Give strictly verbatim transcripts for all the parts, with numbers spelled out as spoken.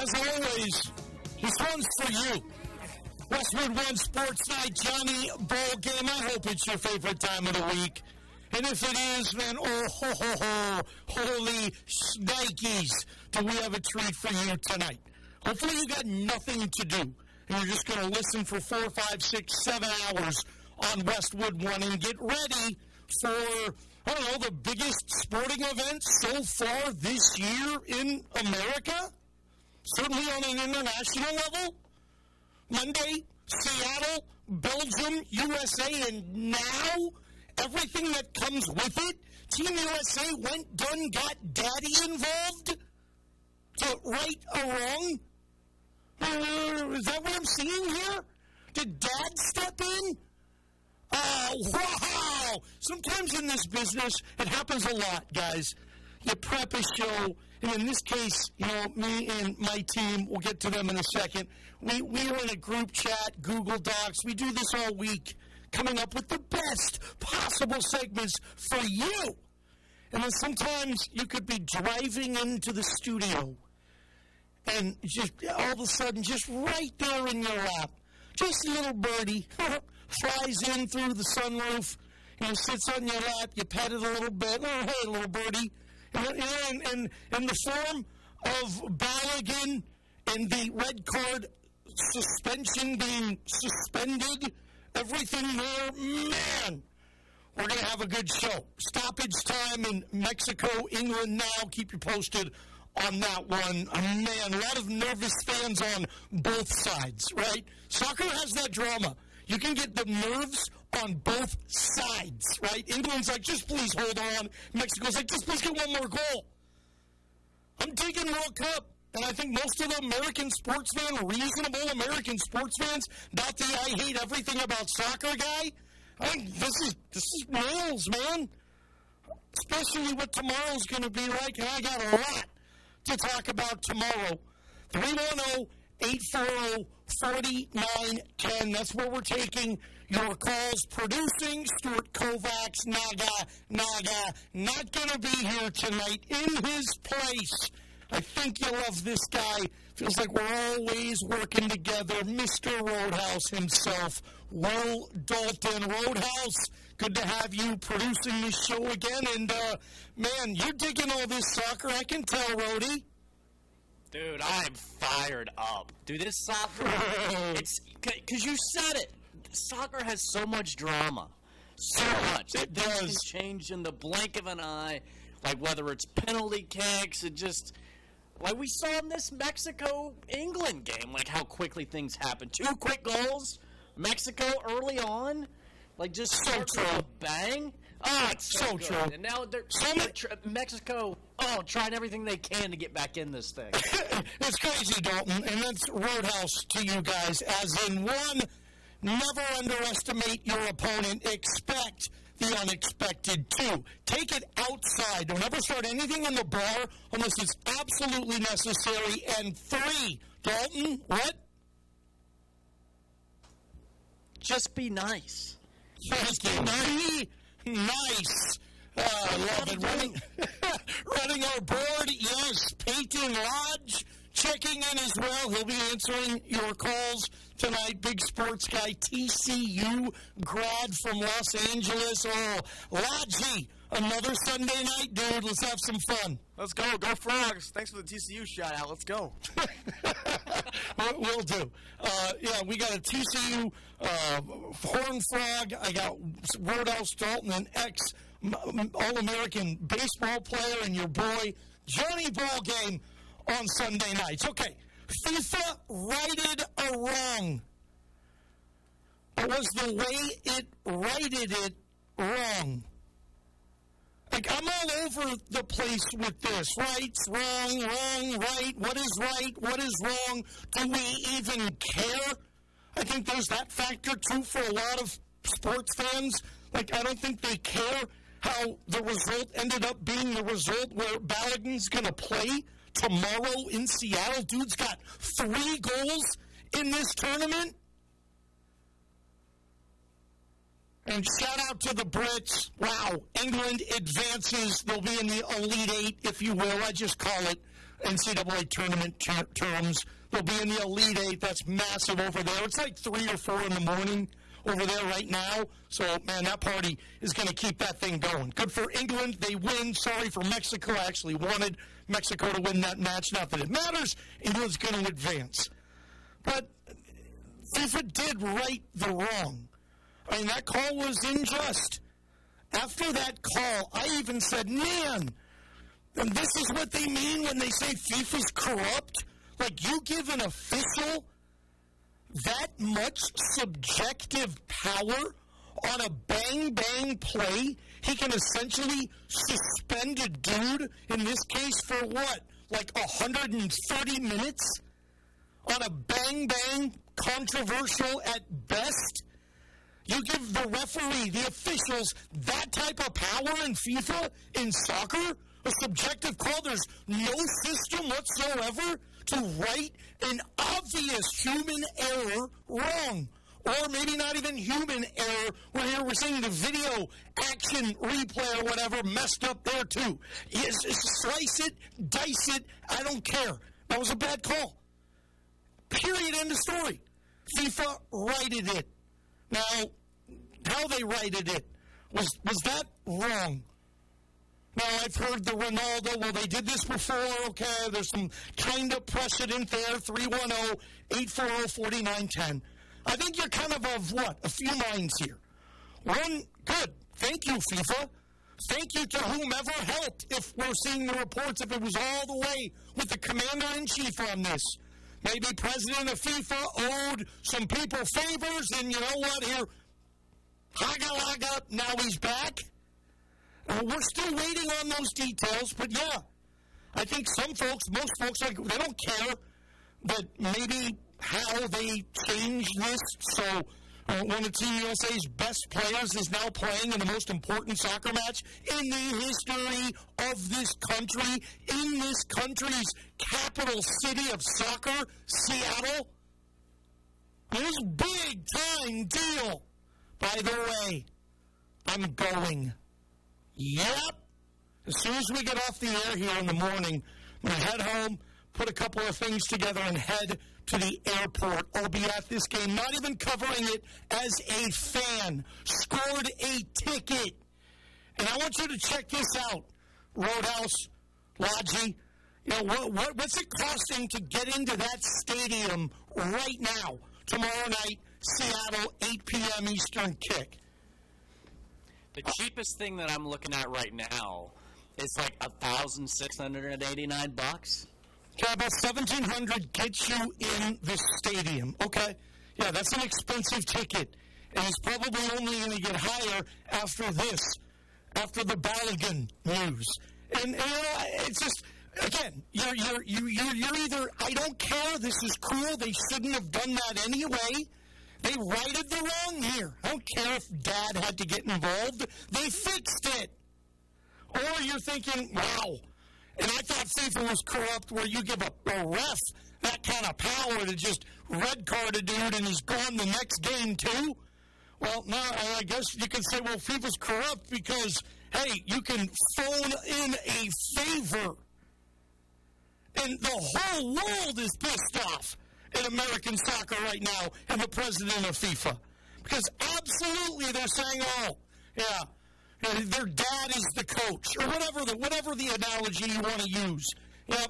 As always, this one's for you. Westwood One Sports Night, Johnny Ball Game. I hope it's your favorite time of the week. And if it is, then oh, ho, ho, ho, holy shnikes, do we have a treat for you tonight. Hopefully you got nothing to do, and you're just going to listen for four, five, six, seven hours on Westwood One and get ready for, I don't know, the biggest sporting event so far this year in America? Certainly on an international level. Monday, Seattle, Belgium, U S A, and now everything that comes with it. Team U S A went, done, got daddy involved to right a wrong. Uh, is that what I'm seeing here? Did dad step in? Oh, wow! Sometimes in this business, it happens a lot, guys. You prep a show, and in this case, you know, me and my team, we'll get to them in a second, we, we are in a group chat, Google Docs. We do this all week, coming up with the best possible segments for you. And then sometimes you could be driving into the studio, and just all of a sudden, just right there in your lap, just a little birdie flies in through the sunroof, you know, sits on your lap, you pet it a little bit, oh, hey, little birdie. And, and, and in the form of Balogun and the red card suspension being suspended, everything there, man, we're going to have a good show. Stoppage time in Mexico, England now. Keep you posted on that one. Oh, man, a lot of nervous fans on both sides, right? Soccer has that drama. You can get the nerves on both sides, right? England's like, just please hold on. Mexico's like, just please get one more goal. I'm digging World Cup, and I think most of the American sports fans, reasonable American sports fans, not the I hate everything about soccer guy. I think this is this is nails, man. Especially what tomorrow's going to be like, and I got a lot to talk about tomorrow. three one zero, eight four zero, four nine one zero. That's where we're taking your calls. Producing, Stuart Kovacs, Naga, Naga, not going to be here tonight. In his place, I think you love this guy. Feels like we're always working together. Mister Roadhouse himself, Will Dalton. Roadhouse, good to have you producing this show again. And, uh, man, you're digging all this soccer. I can tell, Rody. Dude, I'm fired up. Dude, this soccer, it's, because you said it. Soccer has so much drama. So much. It Things does. can change in the blink of an eye. Like, whether it's penalty kicks, it just, like we saw in this Mexico-England game, like how quickly things happen. Two quick goals, Mexico early on, like just So starts true. with a bang. Oh, it's so, So good. true. And now they're, So they're many- tr- Mexico, oh, trying everything they can to get back in this thing. It's crazy, Dalton, and that's Roadhouse to you guys. As in, one, never underestimate your opponent. Expect the unexpected. Two, take it outside. Don't ever start anything in the bar unless it's absolutely necessary. And three, Dalton, what? Just be nice. Thank you. Nice. Nice. Uh, I love it. Running, running our board, yes. Peyton Lodge checking in as well. He'll be answering your calls tonight. Big sports guy, T C U grad from Los Angeles. Oh, Lodgy, another Sunday night, dude. Let's have some fun. Let's go. Go Frogs. Thanks for the T C U shout out. Let's go. We'll we'll do. Uh, yeah, we got a T C U uh, Horn Frog. I got Roadhouse Dalton, an ex All-American baseball player, and your boy Johnny Ball Game on Sunday nights. Okay, FIFA righted a wrong. It was the way it righted it wrong. Like, I'm all over the place with this. Right, wrong, wrong, right. What is right? What is wrong? Do we even care? I think there's that factor, too, for a lot of sports fans. Like, I don't think they care how the result ended up being the result where Balogun's going to play tomorrow in Seattle. Dude's got three goals in this tournament. And shout out to the Brits. Wow, England advances. They'll be in the Elite Eight, if you will. I just call it N C double A tournament ter- terms. They'll be in the Elite Eight. That's massive over there. It's like three or four in the morning over there right now. So, man, that party is going to keep that thing going. Good for England. They win. Sorry for Mexico. I actually wanted Mexico to win that match. Not that it matters. England's going to advance. But FIFA did right the wrong. I mean, that call was unjust. After that call, I even said, man, and this is what they mean when they say FIFA's corrupt? Like, you give an official that much subjective power on a bang-bang play, he can essentially suspend a dude, in this case for what, like one hundred thirty minutes? On a bang-bang, controversial at best? You give the referee, the officials, that type of power in FIFA, in soccer? A subjective call? There's no system whatsoever to right an obvious human error wrong. Or maybe not even human error, where here we're seeing the video action replay or whatever messed up there too. Yes, slice it, dice it, I don't care. That was a bad call. Period, end of story. FIFA righted it. Now, how they righted it, was was that wrong? Now, I've heard the Ronaldo, well, they did this before, okay, there's some kind of precedent there, three one zero, eight four zero, four nine one zero. I think you're kind of of what? A few minds here. One, good. Thank you, FIFA. Thank you to whomever helped, if we're seeing the reports, if it was all the way with the commander-in-chief on this. Maybe president of FIFA owed some people favors, and you know what, here, haga laga, now he's back. Uh, we're still waiting on those details, but yeah, I think some folks, most folks, like they don't care that maybe how they change this. So uh, one of Team U S A's best players is now playing in the most important soccer match in the history of this country, in this country's capital city of soccer, Seattle. It was a big-time deal. By the way, I'm going. Yep. As soon as we get off the air here in the morning, I'm going to head home, put a couple of things together, and head to the airport. I'll be at this game, not even covering it as a fan. Scored a ticket. And I want you to check this out, Roadhouse, Logie. You know, what, what, what's it costing to get into that stadium right now? Tomorrow night, Seattle, eight p.m. Eastern kick. The cheapest thing that I'm looking at right now is like one thousand six hundred eighty-nine bucks. Okay, about seventeen hundred gets you in the stadium. Okay, yeah, that's an expensive ticket, and it's probably only going to get higher after this, after the Balogun news. And, and you know, it's just, again, you're you're you you're, you're either I don't care, this is cool, they shouldn't have done that anyway. They righted the wrong here. I don't care if Dad had to get involved. They fixed it. Or you're thinking, wow. And I thought FIFA was corrupt, where you give a, a ref that kind of power to just red card a dude and he's gone the next game too. Well, no, I guess you can say, well, FIFA's corrupt because, hey, you can phone in a favor. And the whole world is pissed off in American soccer right now and the president of FIFA. Because absolutely they're saying, oh, yeah, their dad is the coach, or whatever the whatever the analogy you want to use. Yep.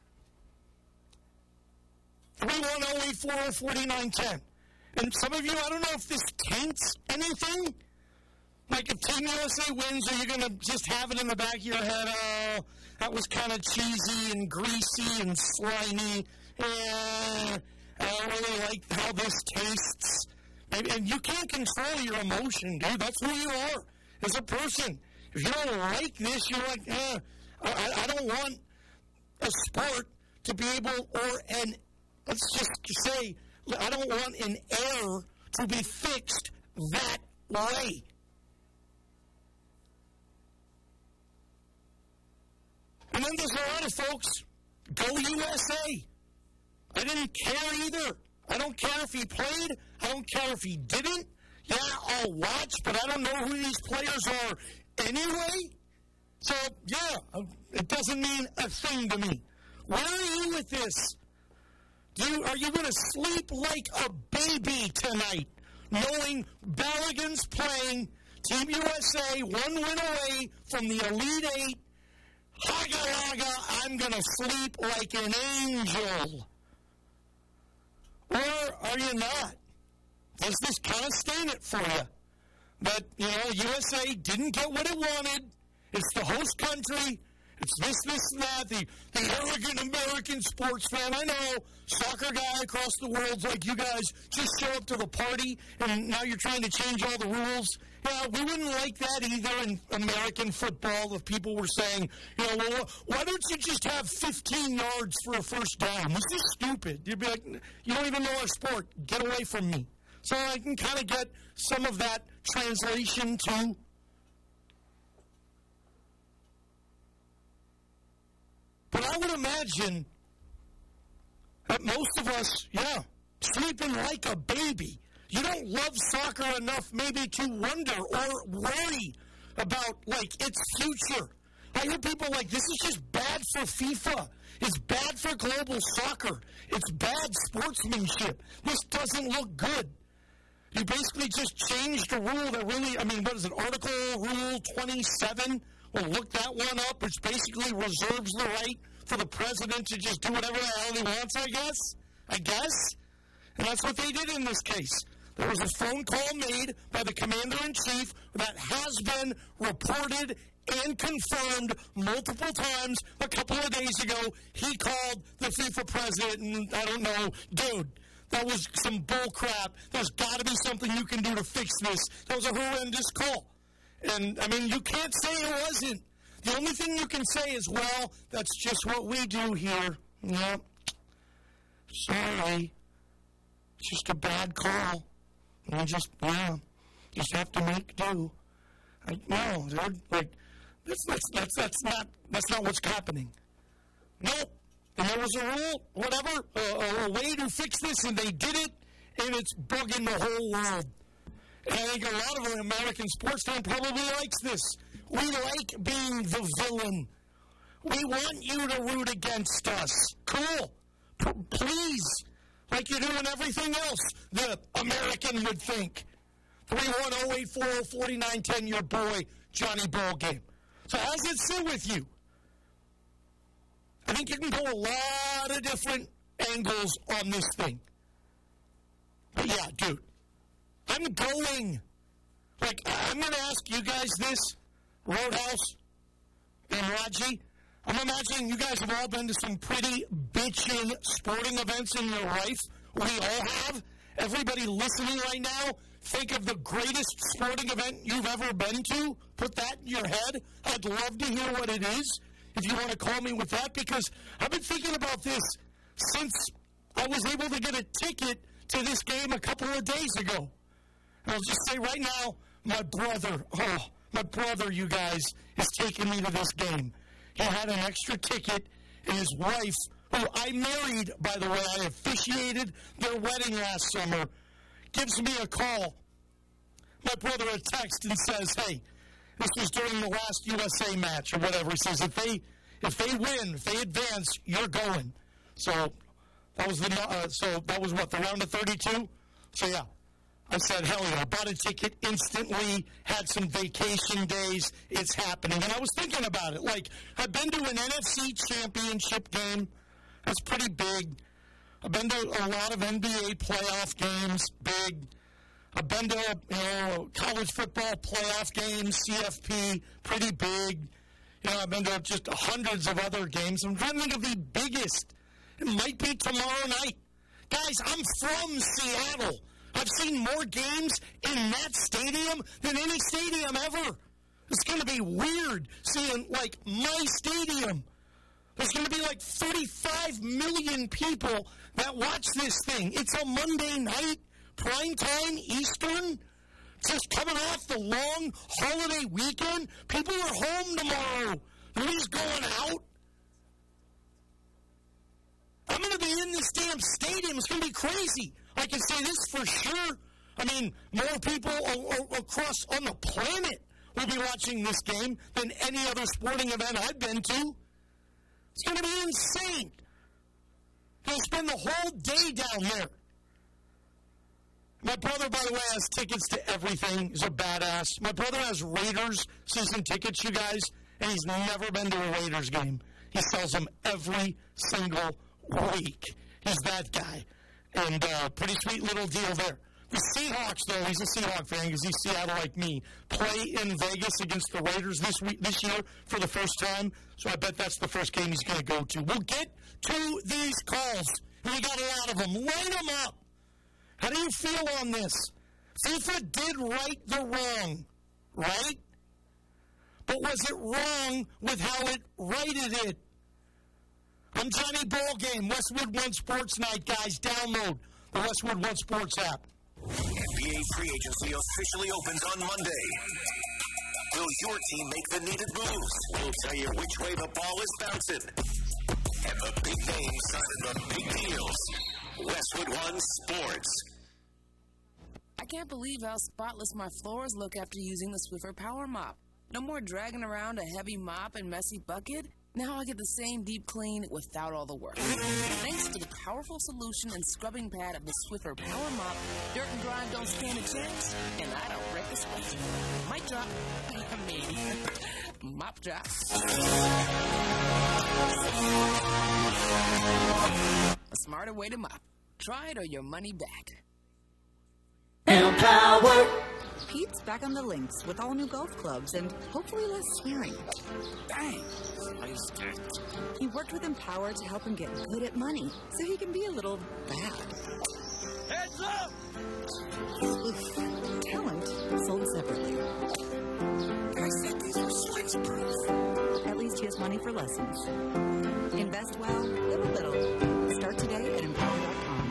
three one zero, eight four zero, four nine one zero. And some of you, I don't know if this taints anything. Like if Team U S A wins, are you going to just have it in the back of your head, oh, that was kind of cheesy and greasy and slimy. Eh, I don't really like how this tastes. And, and you can't control your emotion, dude. That's who you are as a person. If you don't like this, you're like, eh, I, I don't want a sport to be able, or an, let's just say, I don't want an error to be fixed that way. And then there's a lot of folks, go U S A. I didn't care either. I don't care if he played. I don't care if he didn't. Yeah, I'll watch, but I don't know who these players are anyway. So, yeah, it doesn't mean a thing to me. Where are you with this? Do you, are you going to sleep like a baby tonight, knowing Balogun's playing, Team U S A, one win away from the Elite Eight? Haga haga, I'm going to sleep like an angel. Or are you not? Does this kind of stain it for you? That, you know, U S A didn't get what it wanted. It's the host country. It's this, this, and that. The, the arrogant American sports fan. I know, soccer guy across the world's like, you guys just show up to the party, and now you're trying to change all the rules. Yeah, we wouldn't like that either in American football if people were saying, you know, well, why don't you just have fifteen yards for a first down? This is stupid. You'd be like, you don't even know our sport. Get away from me. So I can kind of get some of that translation too. But I would imagine that most of us, yeah, sleeping like a baby. You don't love soccer enough maybe to wonder or worry about, like, its future. I hear people like, this is just bad for FIFA. It's bad for global soccer. It's bad sportsmanship. This doesn't look good. You basically just changed a rule that really, I mean, what is it, Article Rule twenty-seven? Well, look that one up, which basically reserves the right for the president to just do whatever the hell he wants, I guess. I guess. And that's what they did in this case. There was a phone call made by the commander-in-chief that has been reported and confirmed multiple times a couple of days ago. He called the FIFA president, and I don't know, dude, that was some bull crap. There's got to be something you can do to fix this. That was a horrendous call. And, I mean, you can't say it wasn't. The only thing you can say is, well, that's just what we do here. Yep. Sorry. It's just a bad call. And just, yeah, just have to make do. I, no, dude, like, that's, that's, that's, that's, not, that's not what's happening. Nope. And there was a rule, whatever, uh, a way to fix this, and they did it, and it's bugging the whole world. And I think a lot of an American sports fan probably likes this. We like being the villain. We want you to root against us. Cool. P- please. Like you do in everything else, the American would think. three one oh eight four oh four nine one oh, your boy, Johnny Ballgame. So how does it sit with you? I think you can go a lot of different angles on this thing. But yeah, dude, I'm going. Like, I'm going to ask you guys this, Roadhouse and Raji. I'm imagining you guys have all been to some pretty bitchin' sporting events in your life. We all have. Everybody listening right now, think of the greatest sporting event you've ever been to. Put that in your head. I'd love to hear what it is, if you want to call me with that, because I've been thinking about this since I was able to get a ticket to this game a couple of days ago. And I'll just say right now, my brother, oh, my brother, you guys, is taking me to this game. He had an extra ticket, and his wife, who I married, by the way, I officiated their wedding last summer, gives me a call. My brother a text and says, hey, this was during the last U S A match or whatever. He says, if they if they win, if they advance, you're going. So that was the uh, so that was what, the round of thirty-two? So yeah. I said, hell yeah, I bought a ticket instantly, had some vacation days, it's happening. And I was thinking about it. Like, I've been to an N F C championship game. That's pretty big. I've been to a lot of N B A playoff games, big. I've been to, you know, college football playoff games, C F P, pretty big. You know, I've been to just hundreds of other games. I'm trying to think of the biggest. It might be tomorrow night. Guys, I'm from Seattle. I've seen more games in that stadium than any stadium ever. It's going to be weird seeing, like, my stadium. There's going to be, like, thirty-five million people that watch this thing. It's a Monday night, primetime, Eastern, just coming off the long holiday weekend. People are home tomorrow. Nobody's going out. I'm going to be in this damn stadium. It's going to be crazy. I can say this for sure. I mean, more people a- a- across on the planet will be watching this game than any other sporting event I've been to. It's going to be insane. He'll spend the whole day down there. My brother, by the way, has tickets to everything. He's a badass. My brother has Raiders season tickets, you guys, and he's never been to a Raiders game. He sells them every single week. He's that guy. And uh, pretty sweet little deal there. The Seahawks, though, he's a Seahawk fan because he's Seattle like me, play in Vegas against the Raiders this week, this year for the first time. So I bet that's the first game he's going to go to. We'll get to these calls. And we got a lot of them. Line them up. How do you feel on this? FIFA did right the wrong, right? But was it wrong with how it righted it? I'm Johnny Ballgame, Westwood One Sports Night, guys. Download the Westwood One Sports app. N B A free agency officially opens on Monday. Will your team make the needed moves? We'll tell you which way the ball is bouncing. And the big names signing the big deals. Westwood One Sports. I can't believe how spotless my floors look after using the Swiffer Power Mop. No more dragging around a heavy mop and messy bucket. Now I get the same deep clean without all the work. Thanks to the powerful solution and scrubbing pad of the Swiffer Power Mop, dirt and grime don't stand a chance, and I don't break a sweat. Mic drop. I mean, mop drop. A smarter way to mop. Try it or your money back. Power. Pete's back on the links with all new golf clubs and hopefully less swearing. Bang! He worked with Empower to help him get good at money, so he can be a little bad. Heads up! Oof. Talent sold separately. I said these were slice proof. At least he has money for lessons. Invest well, live a little. Start today at empower dot com.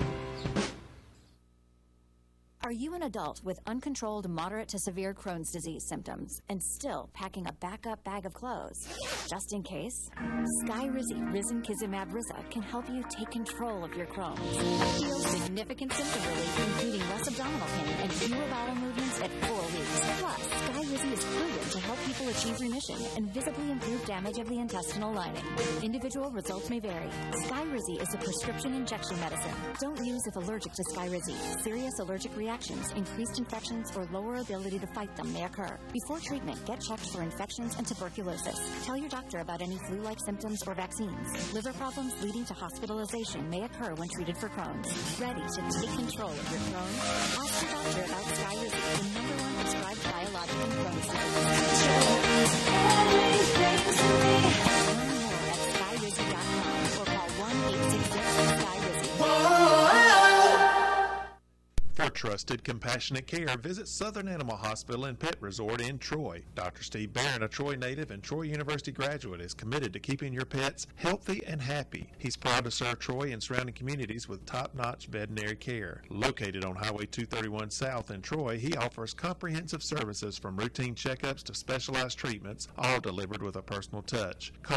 Are you an adult with uncontrolled moderate to severe Crohn's disease symptoms and still packing a backup bag of clothes? Just in case, Skyrizi Risankizumab Riza can help you take control of your Crohn's. Feel significant symptom relief, including less abdominal pain and fewer bowel movements at four weeks. Plus, Skyrizi is proven to help people achieve remission and visibly improve damage of the intestinal lining. Individual results may vary. Skyrizi is a prescription injection medicine. Don't use if allergic to Skyrizi. Serious allergic reactions, increased infections, or lower ability to fight them may occur. Before treatment, get checked for infections and tuberculosis. Tell your doctor about any flu-like symptoms or vaccines. Liver problems leading to hospitalization may occur when treated for Crohn's. Ready to take control of your Crohn's? Ask your doctor about Skyrizi, the number one prescribed biologic in Crohn's disease. Learn more at skyrizi dot com or call one eight six six Skyrizi. For trusted, compassionate care, visit Southern Animal Hospital and Pet Resort in Troy. Doctor Steve Barron, a Troy native and Troy University graduate, is committed to keeping your pets healthy and happy. He's proud to serve Troy and surrounding communities with top-notch veterinary care. Located on Highway two thirty-one South in Troy, he offers comprehensive services from routine checkups to specialized treatments, all delivered with a personal touch.